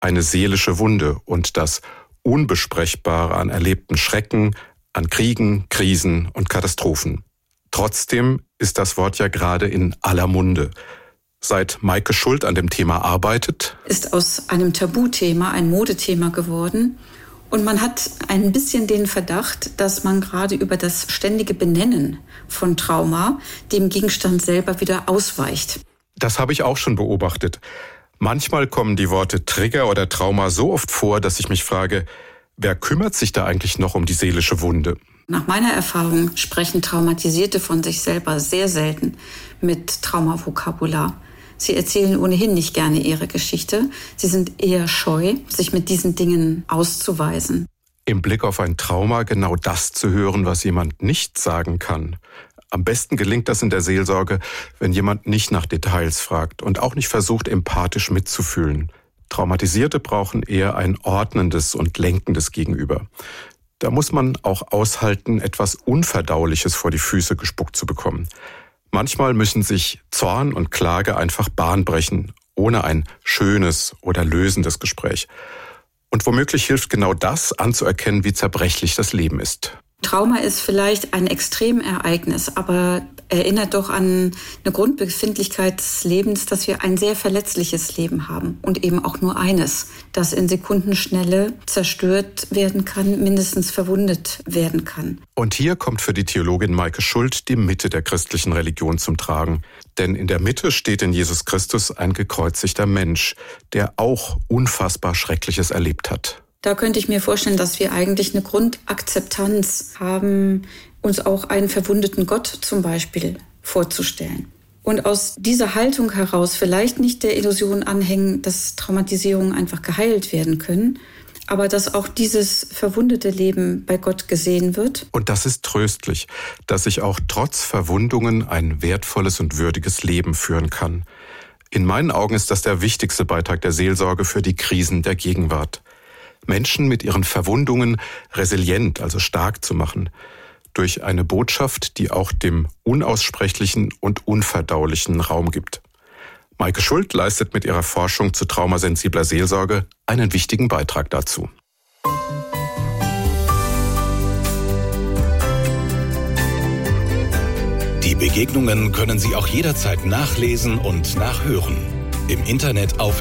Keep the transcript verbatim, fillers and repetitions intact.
eine seelische Wunde und das Unbesprechbare an erlebten Schrecken, an Kriegen, Krisen und Katastrophen. Trotzdem ist das Wort ja gerade in aller Munde. Seit Maike Schult an dem Thema arbeitet, ist aus einem Tabuthema ein Modethema geworden. Und man hat ein bisschen den Verdacht, dass man gerade über das ständige Benennen von Trauma dem Gegenstand selber wieder ausweicht. Das habe ich auch schon beobachtet. Manchmal kommen die Worte Trigger oder Trauma so oft vor, dass ich mich frage, wer kümmert sich da eigentlich noch um die seelische Wunde? Nach meiner Erfahrung sprechen Traumatisierte von sich selber sehr selten mit Traumavokabular. Sie erzählen ohnehin nicht gerne ihre Geschichte. Sie sind eher scheu, sich mit diesen Dingen auszuweisen. Im Blick auf ein Trauma genau das zu hören, was jemand nicht sagen kann. Am besten gelingt das in der Seelsorge, wenn jemand nicht nach Details fragt und auch nicht versucht, empathisch mitzufühlen. Traumatisierte brauchen eher ein ordnendes und lenkendes Gegenüber. Da muss man auch aushalten, etwas Unverdauliches vor die Füße gespuckt zu bekommen. Manchmal müssen sich Zorn und Klage einfach Bahn brechen, ohne ein schönes oder lösendes Gespräch. Und womöglich hilft genau das, anzuerkennen, wie zerbrechlich das Leben ist. Trauma ist vielleicht ein Extremereignis, aber erinnert doch an eine Grundbefindlichkeit des Lebens, dass wir ein sehr verletzliches Leben haben und eben auch nur eines, das in Sekundenschnelle zerstört werden kann, mindestens verwundet werden kann. Und hier kommt für die Theologin Maike Schult die Mitte der christlichen Religion zum Tragen. Denn in der Mitte steht in Jesus Christus ein gekreuzigter Mensch, der auch unfassbar Schreckliches erlebt hat. Da könnte ich mir vorstellen, dass wir eigentlich eine Grundakzeptanz haben, uns auch einen verwundeten Gott zum Beispiel vorzustellen. Und aus dieser Haltung heraus vielleicht nicht der Illusion anhängen, dass Traumatisierungen einfach geheilt werden können, aber dass auch dieses verwundete Leben bei Gott gesehen wird. Und das ist tröstlich, dass sich auch trotz Verwundungen ein wertvolles und würdiges Leben führen kann. In meinen Augen ist das der wichtigste Beitrag der Seelsorge für die Krisen der Gegenwart. Menschen mit ihren Verwundungen resilient, also stark zu machen, durch eine Botschaft, die auch dem Unaussprechlichen und Unverdaulichen Raum gibt. Maike Schult leistet mit ihrer Forschung zu traumasensibler Seelsorge einen wichtigen Beitrag dazu. Die Begegnungen können Sie auch jederzeit nachlesen und nachhören. Im Internet auf